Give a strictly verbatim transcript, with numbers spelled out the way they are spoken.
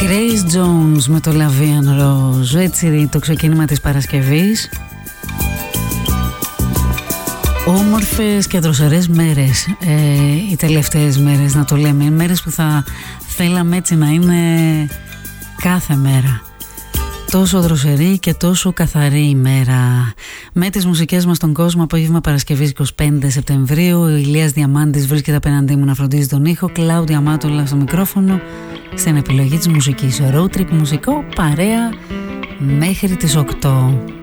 Grace Jones με το La Vie en Rose. Έτσι το ξεκίνημα της Παρασκευής. Όμορφες και δροσερές μέρες, ε, οι τελευταίες μέρες, να το λέμε. Μέρες που θα θέλαμε έτσι να είναι κάθε μέρα. Τόσο δροσερή και τόσο καθαρή ημέρα. Με τις μουσικές μας στον κόσμο, απόγευμα Παρασκευής εικοστή πέμπτη Σεπτεμβρίου. Ο Ηλίας Διαμάντης βρίσκεται απέναντί μου να φροντίζει τον ήχο. Κλάουδια Μάτουλα στο μικρόφωνο, στην επιλογή της μουσικής. Road trip μουσικό, παρέα μέχρι τις οκτώ.